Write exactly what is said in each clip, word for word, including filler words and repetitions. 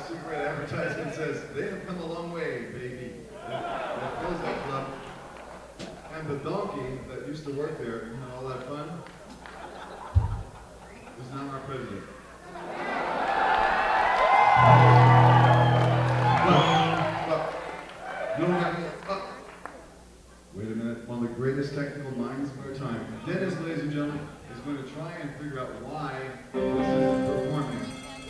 Super Red advertisement says, they have come a long way, baby. They, they closed that club. And the donkey that used to work there, you know, all that fun, is now our president. But, but, you don't have to, uh, wait a minute, one of the greatest technical minds of our time, Dennis, ladies and gentlemen, is going to try and figure out why this isn't performing.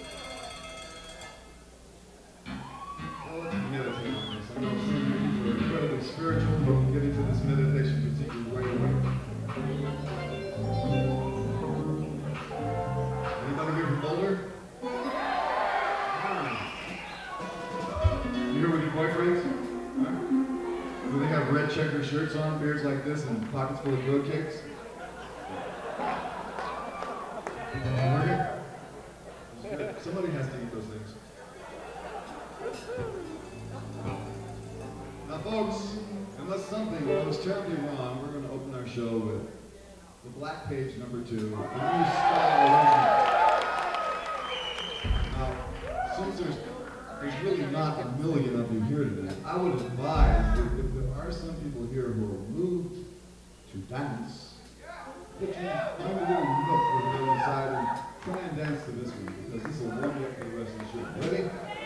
Well, let's meditate on this. I know some of you people are incredibly spiritual, but we'll get into this meditation procedure right away. Anybody here from Boulder? Ah. You here with your boyfriends? Huh? Do they have red checker shirts on, beards like this, and pockets full of goat cakes? Somebody has to eat those things. Now folks, unless something goes terribly wrong, we're going to open our show with the Black Page number two, the new style arrangement. Now, since there's, there's really not a million of you here today, I would advise that if there are some people here who are moved to dance, that you find a little nook over there on the side and try and dance to this one, because this will warm you up for the rest of the show. Ready?